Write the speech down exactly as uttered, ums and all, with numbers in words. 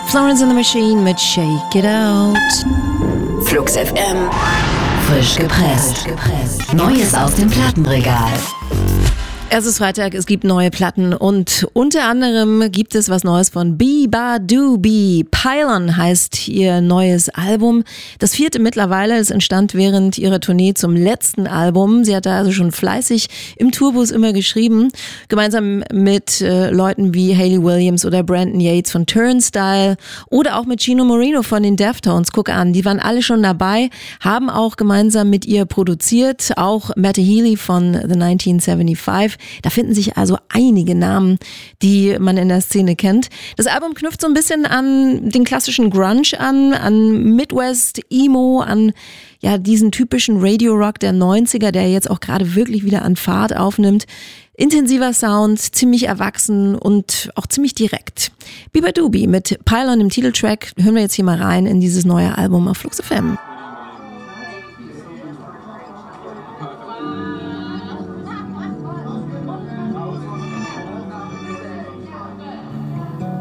Florence and the Machine mit Shake It Out. Flux F M. Frisch gepresst. Neues aus dem Plattenregal. Es ist Freitag, es gibt neue Platten und unter anderem gibt es was Neues von Beabadoobee. Pylon heißt ihr neues Album. Das vierte mittlerweile, es entstand während ihrer Tournee zum letzten Album. Sie hat da also schon fleißig im Tourbus immer geschrieben, gemeinsam mit äh, Leuten wie Hayley Williams oder Brandon Yates von Turnstile oder auch mit Chino Moreno von den Deftones. Guck an, die waren alle schon dabei, haben auch gemeinsam mit ihr produziert, auch Matty Healy von The neunzehnhundertfünfundsiebzig. Da finden sich also einige Namen, die man in der Szene kennt. Das Album knüpft so ein bisschen an den klassischen Grunge an, an Midwest Emo, an ja diesen typischen Radio-Rock der neunziger, der jetzt auch gerade wirklich wieder an Fahrt aufnimmt. Intensiver Sound, ziemlich erwachsen und auch ziemlich direkt. Beabadoobee mit Pylon im Titeltrack hören wir jetzt hier mal rein in dieses neue Album auf Flux F M.